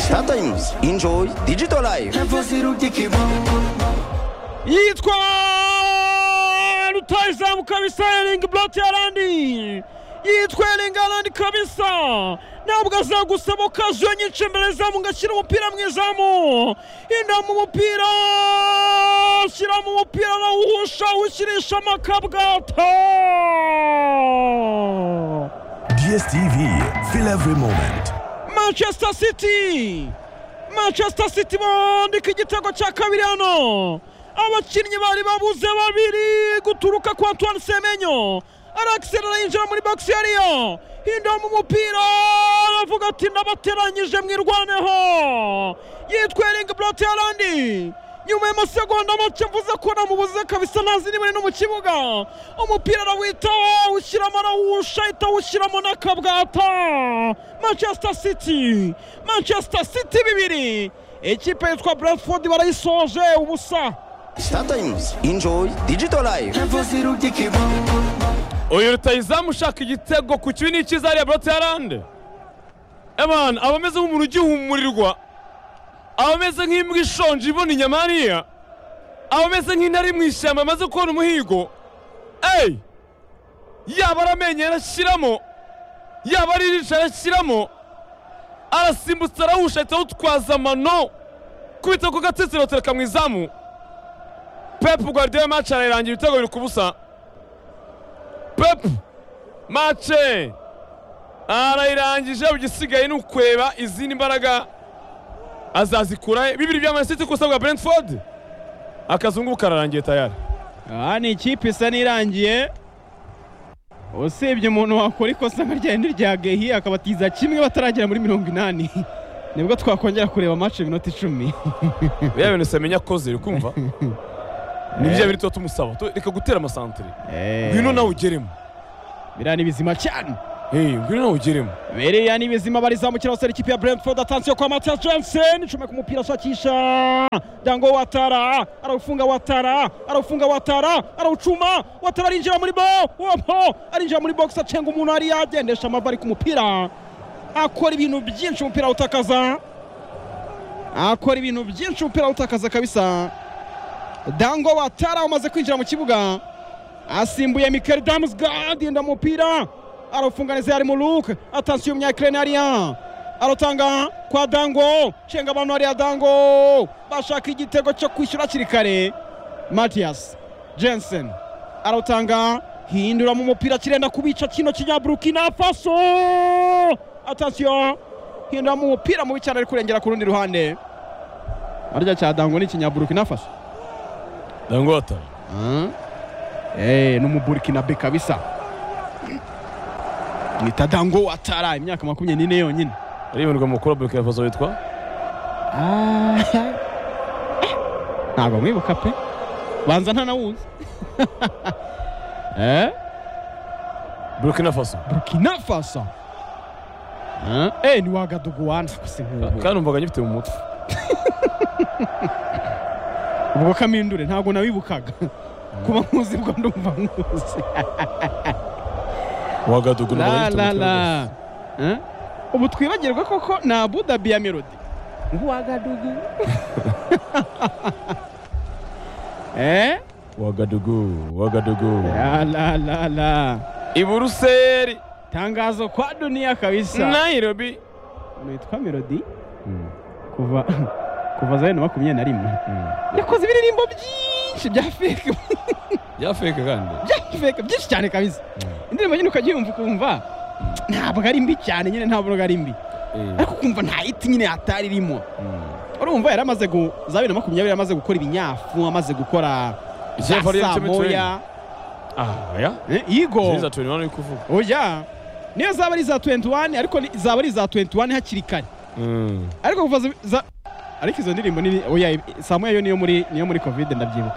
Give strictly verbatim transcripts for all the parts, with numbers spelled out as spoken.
Sometimes enjoy digital life. Yitwa rutayizamu kabisa Erling Braut Haaland. Yitwa Erling Haaland kabisa. Ntabwo azagusaba okaziyo nyinshi imbere zamu ngashyira umupira mu izamu. Inda mu mupira. Shyira mu mupira nawuhusha ushyirisha amakabwata. D S T V, feel every moment. Manchester City. Manchester City bandika igitego cya kabiri hano. Abakinnyi bari babuze babiri guturuka kwa Antoine Semenyo. Araxelera yinjira muri box yariyo. Hinda mu mupira aravuga ati nabateranyije mwirwaneho. Yitwa Erling Braut Haaland. Nyuma y'amasegonda make mvuze ko namubuze kabisa nazi niba no mu kibuga. Umupira arawita ushyiramo arawusha itawushyiramo n'akabwata. Manchester City. Manchester City bibiri. Ekipe yitwa Brentford barayisoje ubusa. Sometimes enjoy digital life. Uyu rutayizamu ushaka igitego ku kinini cyiza ari Braut Haaland. Eman abameze nk'umuntu ugihumurirwa. Abameze nk'imbwa ishonje ibona inyama hariya. Abameze nk'intare mu ishyamba amaze kubona umuhigo. Ey! Yaba aramenye arashyiramo. Yaba ari rica arashyiramo. Arasimbutse arawusha ahita awutwaza amano. Kubita ku gatsitsiro tereka mu izamu. Pep Guardiola match ararangira ibitego biri ku busa. Pep match arayirangije ugisigaye n'ukweba izindi mbaraga azazikura bibiri bya Man City kusabwa Brentford akazungu kararangiye tayari. Ah ni ikipe isa nirangiye. Usibye umuntu wakora ikosa nk'irya rya Gehi akabatiza kimwe bataragera muri mirongo inani. Nibwo twakongera kureba match minota icumi. Yewe nusemenya koze ukumva. Nibyo biri to tumusaba. Reka gutera amasantre. Ngwino nawe ugeremo. Birani bizima cyane. Hey, ngwino nawe ugeremo. Biriya ni bizima barizamukira hose ikipe ya Brentford attention kwa Matthias Jensen icuma ku mupira shakisha. Dango Watara, arafunga Watara, arafunga Watara, araucuma, Watara arinjira muri bo. Opo, arinjira muri box acenga umuntu ari yagendesha amavari ku mupira. Akora ibintu byinshi umupira utakaza. Akora ibintu byinshi umupira utakaza kabisa. Dango Watara umaze kwinjira mu kibuga. Asimbuye Mikel Damsgaard inda mupira. Arafunga neza ari mu look. Attention Mnyakrenarian. Arotanga kwa Dango. Chenga abantu ari Dango. Bashaka igitego cyo kwishyura kirikare. Matthias Jensen. Arotanga hindura mu mupira kirenda kubica kino kinya Burkina Faso. Attention. Hindura mu mupira mu bicana ari kurengera ku rundi ruhande. Arya cha Dango ni kinya Burkina Faso. Dango ata. Ah. Eh, no mu Burkina Faso kabisa. Nita Dango Watara imyaka makumyabiri n'ine yonyine. Aribanirwa mu club Burkina Faso witwa? Ah. Ntabwo mwibuka pe. Banza nta nawuzi. Eh? Burkina Faso. Burkina Faso. Ah, eh ni Wagaduguwana kusinkubu. Kandi umvaga nyifite mu mutwe. Ubwo kamindure ntabwo nawibukaga. Kuba muzi bwo ndumva muzi. Wagadugu la la la. Eh? Ubu twibagirwa koko na Abu Dhabi ya Melody. Wagadugu. Eh? Wagadugu, Wagadugu. La la la la. Iburuseli. Tangazo kwa dunia kabisa. Nairobi. Unaitwa Melody? Mm. Kuva kuva zayo na makumyabiri na rimwe. Yakoze ibiririmbo byinshi bya fake. Bya fake kandi. Bya fake byinshi cyane kabisa. Indirimbo nyine ukagiyumva kumva ntabwo ari mbi cyane nyine ntabwo ari mbi. Ariko kumva nta hit nyine atari irimo. Urumva yaramaze go za bibiri na makumyabiri amaze gukora ibinyafu amaze gukora Samoya. Ah, ya? Igo. Ziza twenty one kuvuga. Oya. Niyo zaba ari za twenty one ariko zaba ari za twenty one hakiri kare. Mm. Ariko kuva za ariko izo ndirimbo ni oya Samoya yo niyo muri niyo muri Covid ndabyibuka.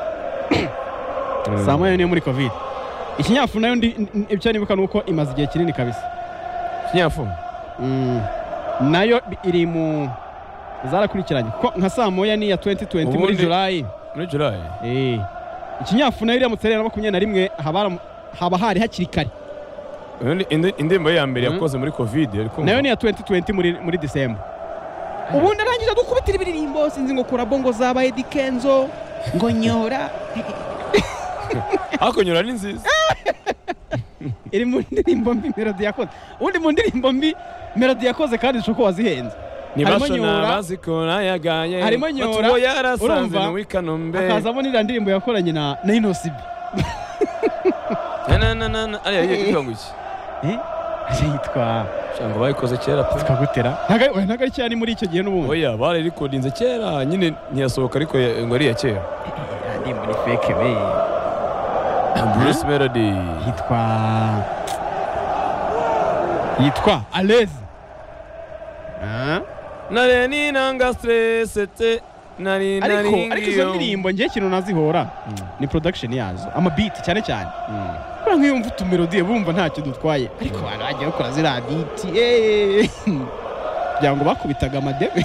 Samoya niyo muri Covid. Ikinyafu nayo ndi ibyo nibuka nuko imaze igihe kinini kabisa. Ikinyafu? Mm. Nayo iri mu zarakurikiranye ko nka Samoya ni ya twenty twenty muri July. Muri July? Eh. Ikinyafu nayo iramutse rero makumyabiri na rimwe haba haba hari hakiri kare. Indirimbo ya mbere yakoze muri Covid ariko nayo ni ya twenty twenty muri muri December. ubundi arangije dukubitira ibiririmbo sinzi ngo kura bongo zaba Eddy Kenzo ngo nyora ariko nyora ni nziza iri mu ndirimbo mbi melody yakoze ubundi mu ndirimbo mbi melody yakoze kandi ishoko wazihenze nibashona bazikora yagaye harimo nyora batubo yarasanze no wikanombe akazamo n'ira ndirimbo yakoranye na na Innocent na na na na ari yitwa ngo iki eh yitwa cyangwa bayikoze kera pe tukagutera ntaga ntaga cyane muri icyo gihe n'ubundi oya bare recordinze kera nyine ntiyasohoka ariko ngo ari ya kera ndi muri fake we Bruce Melody yitwa yitwa Alez ah nare ni nanga stress te nari nari ariko ariko izo ndirimbo ngiye kintu nazihora ni production yazo ama beat cyane cyane kora nk'iyumva utumelody bumva ntacyo dutwaye ariko abantu bagiye bakora zira beat eh byango bakubitaga amadebe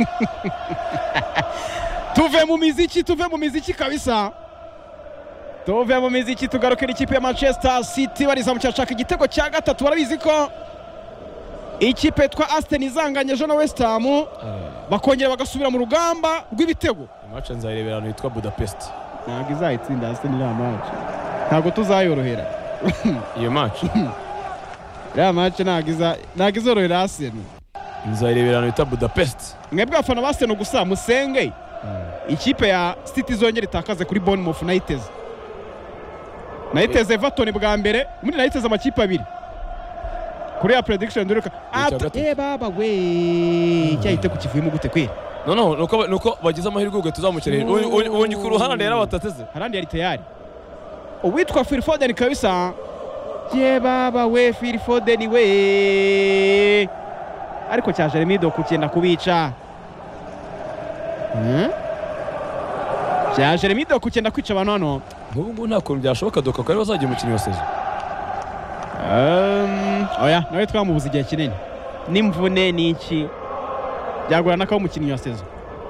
tuve mu miziki tuve mu miziki kabisa tuve mu miziki tugarukira ikipe ya Manchester City bariza mu cyashaka igitego cya gatatu barabizi ko ikipe twa Aston izanganye John West Ham bakongera bagasubira mu rugamba rw'ibitego match nzayirebera no yitwa Budapest ntabwo izayitsinda Aston iriya match ntabwo tuzayorohera iyo match iriya match ntabwo iza ntabwo izorohera Aston nzayirebera no yitwa Budapest mwebwe afana ba Aston gusa musenge ikipe ya City zongera itakaze kuri Bournemouth nayiteze nayiteze Everton bwa mbere muri nayiteze amakipe abiri kuri ya prediction duruka eh baba we cyahite ku kivuyemo gute kwera no no nuko nuko bagize amahirwe ubwo tuzamukirira ubonye ku ruhande yari abatateze harandi yari tayari uwitwa Phil Foden kabisa ye baba we Phil Foden we ariko cya Jeremy Doku cyenda kubica hmm cya Jeremy Doku cyenda kwica abantu hano nk'ubu nta kuntu byashoboka Doku ko ari bazagiye umukino wose Um, oya nawe twamubuza igihe kinini n'imvune n'iki byagorana ko umukinnyi wa sezo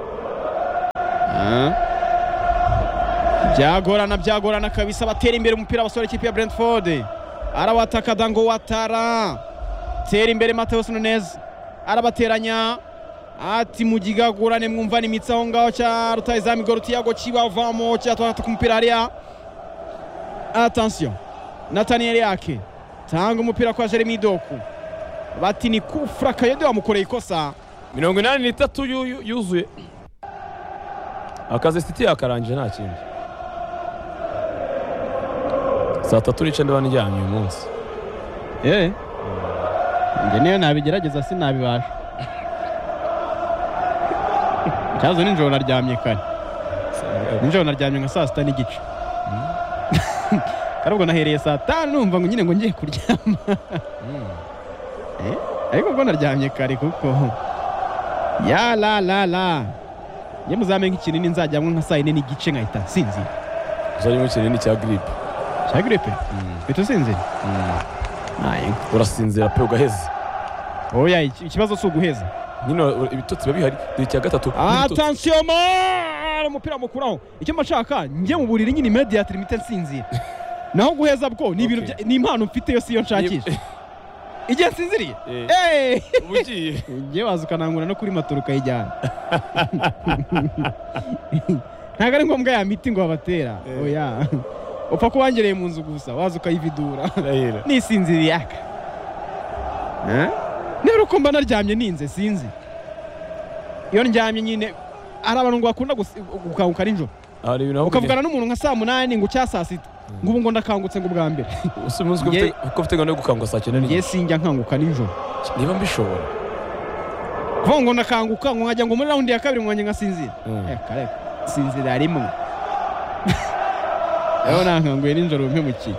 ah byagorana byagorana kabisa batera imbere umupira basore ikipe ya Brentford arawataka Dango Watara tera imbere Mateus Nunes arabateranya ati mugigagurane mwumva n'imitsi aho ngaho cya rutayizamu Igor Thiago kibavamo cyatwata ku mupira hariya attention Nathaniel yake tanga umupira kwa Jeremy Doku bati ni kufra Kayode wamukoreye ikosa mirongo inani n'itatu yuzuye akaze City yakarangije nta kindi saa tatu n'ice ndabana ijyanye uyu munsi eh nge niyo nabigerageza sinabibasha cyazo ninjoro naryamye kare ninjoro naryamye nka saa sita n'igice karubwo nahereye saa tanu numva ngo nyine ngo ngiye kuryama eh ariko ngo naryamye kare kuko ya la la la ye muzame nk'ikinini nzajyamwe nka saa ine n'igice nkahita sinzi uzajya mu kinini cya gripe cya gripe bito sinzi naye urasinzira pe ugaheza oya ikibazo si uguheza nyine ibitotsi biba bihari ni cya gatatu attention ma umupira mukuraho icyo mashaka njye mu buriri nyine immediate limite nsinzira naho guheza bwo ni ibintu ni impano mfite yo siyo nshakisha igihe nsinziriye eh ubugiye ngiye wazukanangura no kuri maturuka yijyana ntago ari ngombwa ya miti ngo babatera oya upfa kubangereye mu nzu gusa wazukayividura nisinziriye aka eh niba ukumva naryamye ninze sinzi iyo ndyamye nyine ari abantu ngo bakunda gukanguka ninjoro ukavugana n'umuntu nka saa munani ngo cya saa sita ngo ubu ngo ndakangutse ngo bwa mbere umunsi ko ufite gahunda yo gukanguka saa cyenda ngiye sinjya nkanguka ninjoro niba mbishobora kuvuga ngo ndakanguka ngo nkajya ngo muri raundi ya kabiri ngo ngasinzira reka reka sinzira rimwe aho nankanguye ninjoro mpemukiye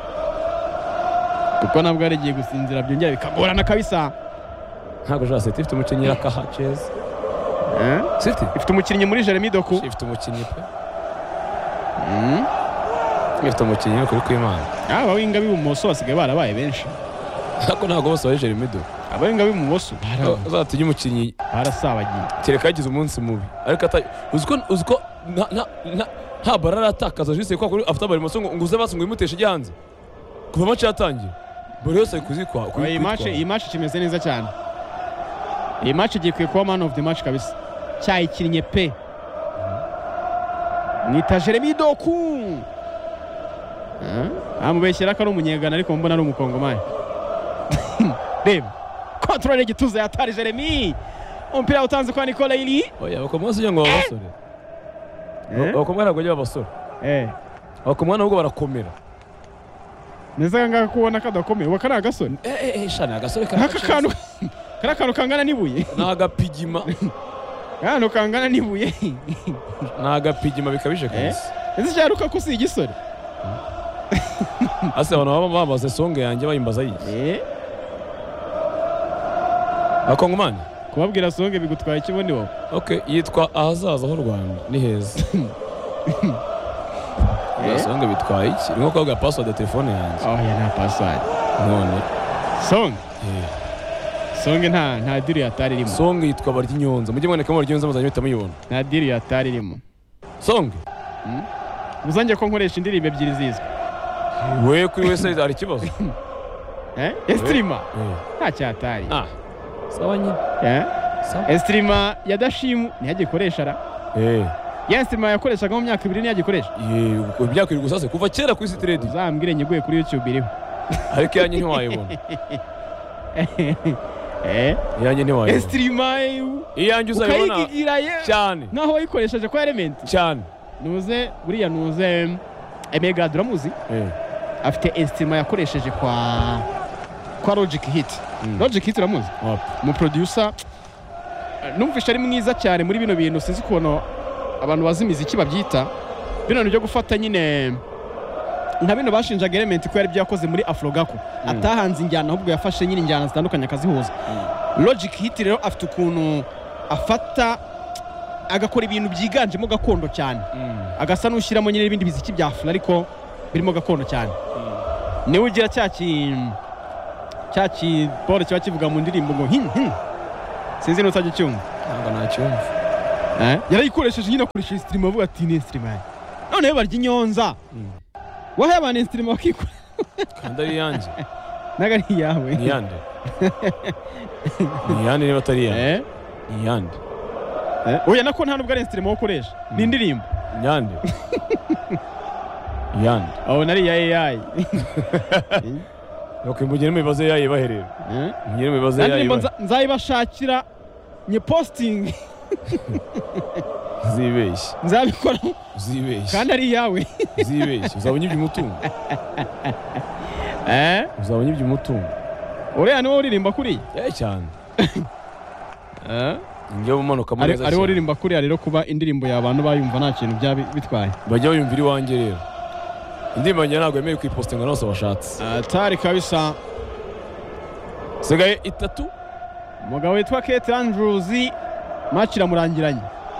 kuko nabwo ari giye gusinzira byongera bikagorana kabisa ntabwo jara City ifite umukinnyi rakaha Cheze eh City ifite umukinnyi muri Jeremy Doku ifite umukinnyi pe mm ifite umukinnyi kuri kwimana aba winga bibumoso basigaye barabaye benshi nako ntago bose baje Jeremy Doku aba winga bibumoso bazatujye umukinnyi barasabagiye kereka yagize umunsi mubi ariko uziko uziko nta nta barara atakaza juste kwa kuri after bari muso ngo uze basungu imuteshe ijyanze kuva match yatangiye buri yose kuzikwa iyi match iyi match kimeze neza cyane iyi match igiye kuba man of the match kabisa cyayikinnye pe nita Jeremy Doku amubeshyera ko ari umunyegana ariko mbona ari umukongomani reba controle igituza yatari Jeremy umupira utanze kwa Nicola Ili oya bakomwa se ngo abasore bakomwa ntabwo bajya abasore eh bakomwa nubwo barakomera neza ngaka kubona kadakomeye wakana agasore eh eh shana agasore karakantu karakantu kangana nibuye nagapigima hano kangana nibuye nagapigima bikabije kabisa ese cyaruka ko si igisore ase abantu baba babaze songe yanjye bayimbaza yi eh akongomani kubabwira songe bigutwaye ikiboni wowe okay yitwa ahazaza ho Rwanda ni heza ya songe bitwaye iki nko kwaga password ya telefone yanjye oh ya nta password none songe eh songe nta nta diri yatari irimo songe yitwa barya inyonza mujye mwandika barya inyonza muzanye mutamuyibona nta diri yatari irimo songe uzange ko nkoresha indirimbo ebyiri zizwe we kuri wese ari kibazo eh streamer nta cyatari ah sawa nyine eh sawa streamer ya Dashimu ntiyagikoresha ra eh ya streamer yakoreshaga mu myaka ibiri ntiyagikoresha eh byakwiri gusase kuva kera kuri Street uzambwire nyiguye kuri YouTube iriho ariko yanjye ntiwayibona eh yanjye ntiwayibona streamer iyanjye uzayibona cyane naho wayikoresheje kwa Element cyane nuze buriya nuze Emega Dramuzi eh afite instrument yakoresheje kwa kwa Logic Hit mm. Logic Hit uramuzi mu producer numvisha ari mwiza cyane muri bino bintu sinzi kubona abantu bazi imiziki babyita bino byo gufata nyine nka bino bashinjaga Element ko yari byakoze muri Afrogaku mm. atahanze injyana ahubwo yafashe nyine injyana zitandukanye akazihuza mm. Logic Hit rero afite ukuntu afata agakora ibintu byiganjemo gakondo cyane mm. agasa n'ushyiramo nyine ibindi biziki bya Afro ariko birimo gakondo cyane mm. niwe ugira cyaki cyaki Paul cyo kivuga mu ndirimbo ngo hin hin sinzi n'utajya cyumva ntabwo nacyumva eh yarayikoresheje nyine akoresha stream avuga ati ni stream none barya inyonza mm. wahe abana stream bakikora kandi ari yanjye nagari yawe ni yande ni yande niba atari yande eh ni yande eh oya nako nta nubwo ari stream wakoresha ni indirimbo yande yande aho nari ya A I okay mugire mubibaze yayi baherera eh mugire mubibaze yayi nzayibashakira nye posting zibeshye nzabikora zibeshye kandi ari yawe zibeshye uzabonye iby'umutungo eh uzabonye iby'umutungo uriya niwe uririmba kuri eh cyane eh njye bumanuka muri neza ari uririmba kuri rero kuba indirimbo y'abantu bayumva nta kintu bya bitwaye bajya bayumvira iwanjye rero indirimbo njye ntabwo yemewe kwipostinga nose bashatse atari kabisa sigaye itatu umugabo witwa Kate Andrews match iramurangiranye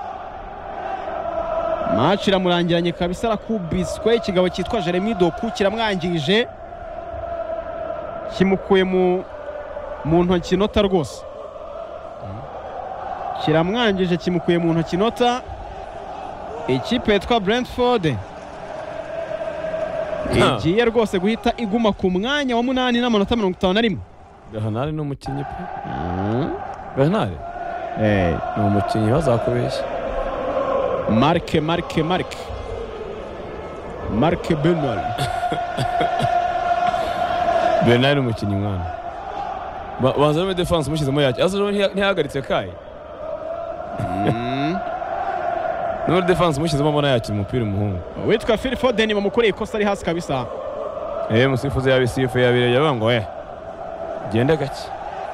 match iramurangiranye kabisa arakubiswe ikigabo cyitwa Jeremy Doku kiramwangije kimukuye mu mu ntoki nota rwose kiramwangije kimukuye mu ntoki nota ikipe yitwa Brentford igiye rwose guhita iguma ku mwanya wa munani n'amanota mirongo itanu na rimwe Bernard ni umukinnyi pe Bernard eh ni umukinnyi bazakubeshya Marke Marke Marke Marke Bernard Bernard ni umukinnyi mwana banza muri defense mushyizemo yaki azo ntihagaritse kai no defense mushyizemo mbona yaki umupira umuhungu witwa Phil Foden bamukoreye ikosa ari hasi kabisa eh musifuzi yabisifu yabire yabango eh genda gake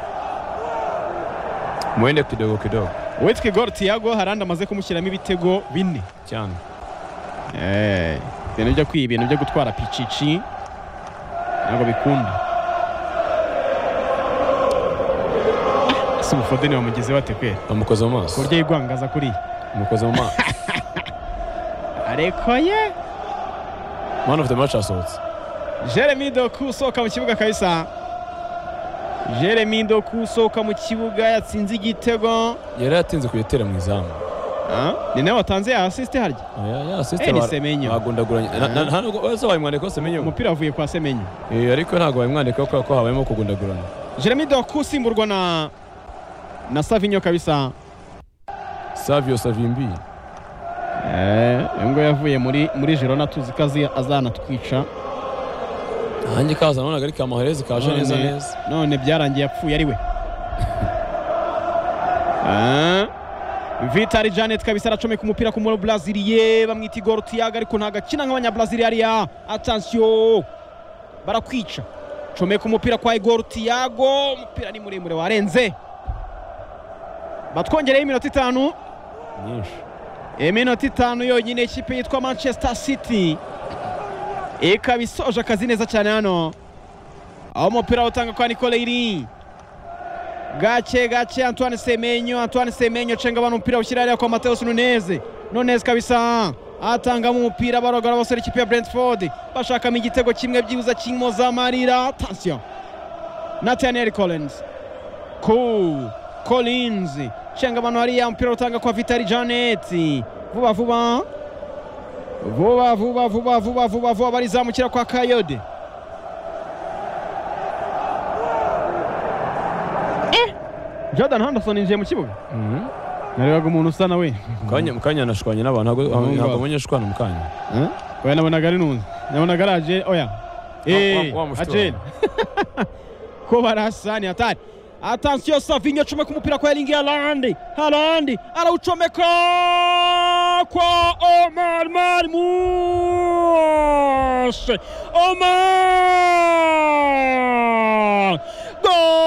mwende kidogo kidogo witwa Igor Thiago haranda amaze kumushyiramo ibitego bine cyane eh ibintu byo kwiba ibintu byo gutwara pichichi ntabwo bikunda Simu Foden bamugeze bate kwe bamukoze mu maso kurya igwangaza kuri bamukoze mu maso ariko ye man of the match asohotse Jeremy Doku soka mu kibuga kabisa Jeremy Doku soka mu kibuga yatsinze igitego yari yatinze kuyetera mu izamu ah ni nawe watanze ya assist harya ya ya assist Eh, ni Semenyo. bagundaguranye ntabwo bose bayimwandika ko Semenyo umupira wavuye kwa Semenyo eh ariko ntabwo bayimwandika ko ko habayemo kugundagurana Jeremy Doku simburwa na na Savinho kabisa. Savio Savimbi Eh, ngo yavuye muri muri Girona tuzi kazi azana twica. hanjye kaza none gari kamaherezi kaje neza neza None byarangiye yapfuye ari we. Ah. Vitali Janet kabisa aracomeka umupira ku muri Braziliye bamwita Igor Thiago ariko ntaga kina nk'abanya Braziliya. Attention. Barakwica. Comeka umupira kwa Igor Thiago, umupira ni muremure warenze. Batwongereye iminota itanu. nyinshi Iminota itanu yonyine ikipe yitwa Manchester City ikabisoje akazi neza cyane hano. Aho umupira utanga kwa Nicoleiri. Gache gache Antoine Semenyo, Antoine Semenyo cenga bano umupira ushyira kwa Mateus Nunez. Nunez kabisa atanga mu mupira barogara bose ikipe ya Brentford bashaka mu igitego kimwe byibuza kimoza marira. Attention. Nathaniel Collins. Cool. Collins cenga bano hariya umupira utanga kwa Vitali Janet. Vuba vuba. Vuba vuba vuba vuba vuba vuba barizamukira kwa Kayode. Eh! Jordan Henderson injiye mu kibuga. mhm Narebaga umuntu usa nawe. kanya mukanya nashwanye n'abantu ntabwo amenye shwana mukanya Eh? Oya nabonaga ari nunze. Nabonaga araje oya. Eh, wa- wa mushito Ajel. Ko barasani hatari. Attention Savinho acomeka umupira kwa Erling Haaland. Haaland arauchomeka kwa Omar Marmoush. Omar! Gol!